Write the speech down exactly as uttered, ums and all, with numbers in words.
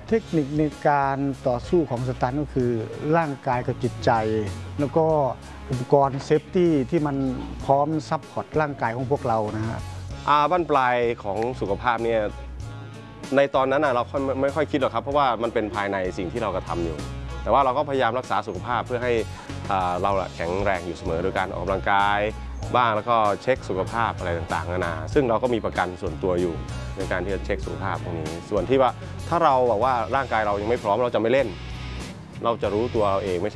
เทคนิคในการต่อสู้ของสตันก็คือร่างกายกับจิตใจแล้วก็อุปกรณ์เซฟตี้ที่มันพร้อมซัพพอร์ตร่างกายของพวกเรานะฮะอาบั้นปลายของสุขภาพเนี่ยในตอนนั้นเราไม่ค่อยคิดหรอกครับเพราะว่ามันเป็นภายในสิ่งที่เรากระทำอยู่แต่ว่าเราก็พยายามรักษาสุขภาพเพื่อให้เราแข็งแรงอยู่เสมอโดยการออกกำลังกายบ้างแล้วก็เช็คสุขภาพอะไรต่างๆนานาซึ่งเราก็มีประกันส่วนตัวอยู่ในการที่จะเช็คสุขภาพตรงนี้ส่วนที่ว่าถ้าเราบอกว่าร่างกายเรายังไม่พร้อมเราจะไม่เล่นเราจะรู้ตัวเราเองไม่ใช่